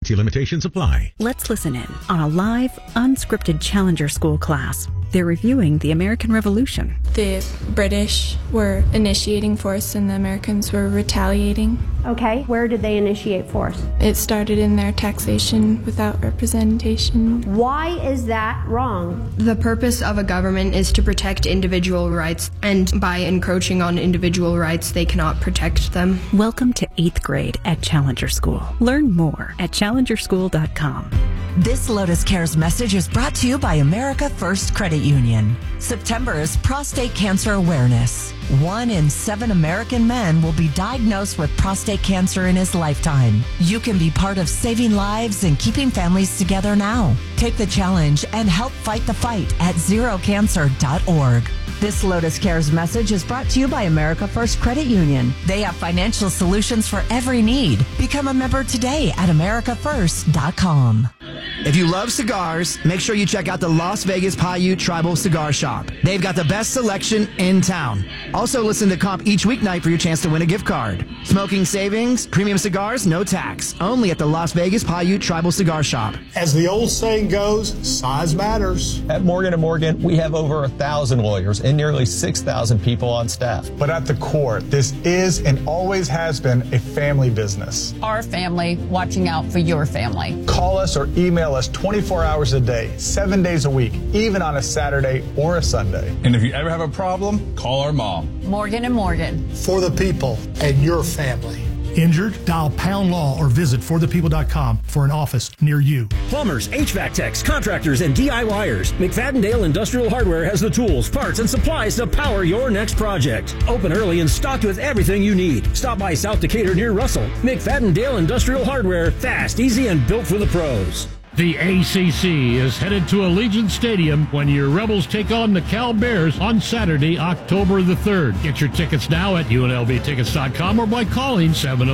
Frequency limitations apply. Let's listen in on a live, unscripted Challenger School class. They're reviewing the American Revolution. The British were initiating force and the Americans were retaliating. Okay, where did they initiate force? It started in their taxation without representation. Why is that wrong? The purpose of a government is to protect individual rights, and by encroaching on individual rights, they cannot protect them. Welcome to 8th grade at Challenger School. Learn more at challengerschool.com. This Lotus Cares message is brought to you by America First Credit Union. September is Prostate Cancer Awareness. 1 in 7 American men will be diagnosed with prostate cancer in his lifetime. You can be part of saving lives and keeping families together now. Take the challenge and help fight the fight at zerocancer.org. This Lotus Cares message is brought to you by America First Credit Union. They have financial solutions for every need. Become a member today at americafirst.com. If you love cigars, make sure you check out the Las Vegas Paiute Tribal Cigar Shop. They've got the best selection in town. Also listen to Comp each weeknight for your chance to win a gift card. Smoking savings, premium cigars, no tax. Only at the Las Vegas Paiute Tribal Cigar Shop. As the old saying goes, size matters. At Morgan & Morgan, we have over 1,000 lawyers and nearly 6,000 people on staff. But at the core, this is and always has been a family business. Our family watching out for your family. Call us or email us 24 hours a day, 7 days a week, even on a Saturday or a Sunday. And if you ever have a problem, call our mom. Morgan & Morgan. For the people and your family. Injured? Dial Pound Law or visit forthepeople.com for an office near you. Plumbers, HVAC techs, contractors, and DIYers. McFadden-Dale Industrial Hardware has the tools, parts, and supplies to power your next project. Open early and stocked with everything you need. Stop by South Decatur near Russell. McFadden-Dale Industrial Hardware. Fast, easy, and built for the pros. The ACC is headed to Allegiant Stadium when your Rebels take on the Cal Bears on Saturday, October the 3rd. Get your tickets now at UNLVtickets.com or by calling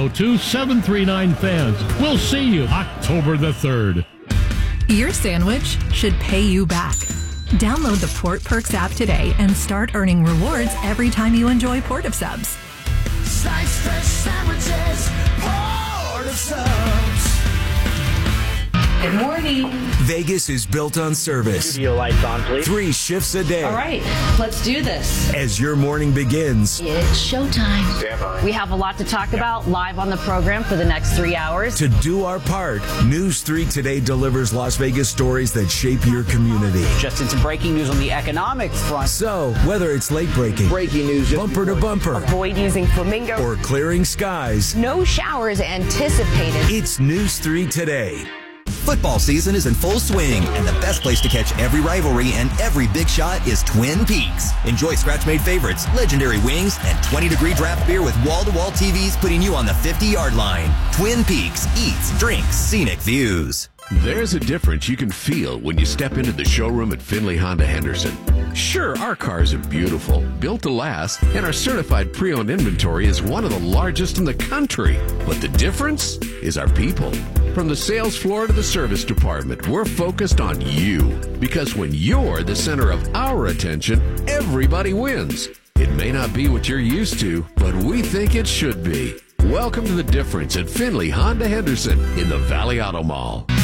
702-739-FANS. We'll see you October the 3rd. Your sandwich should pay you back. Download the Port Perks app today and start earning rewards every time you enjoy Port of Subs. Slice fresh sandwiches, Port of Subs. Good morning. Vegas is built on service. Studio lights on, please. 3 shifts a day. All right, let's do this. As your morning begins, it's showtime. We have a lot to talk about live on the program for the next 3 hours. To do our part, News 3 Today delivers Las Vegas stories that shape your community. Just into breaking news on the economic front. So, whether it's late breaking news, bumper to bumper, avoid using flamingo, or clearing skies, no showers anticipated. It's News 3 Today. Football season is in full swing, and the best place to catch every rivalry and every big shot is Twin Peaks. Enjoy scratch-made favorites, legendary wings, and 20-degree draft beer with wall-to-wall TVs putting you on the 50-yard line. Twin Peaks eats, drinks, scenic views. There's a difference you can feel when you step into the showroom at Findlay Honda Henderson. Sure, our cars are beautiful, built to last, and our certified pre-owned inventory is one of the largest in the country. But the difference is our people. From the sales floor to the service department, we're focused on you. Because when you're the center of our attention, everybody wins. It may not be what you're used to, but we think it should be. Welcome to the difference at Findlay Honda Henderson in the Valley Auto Mall.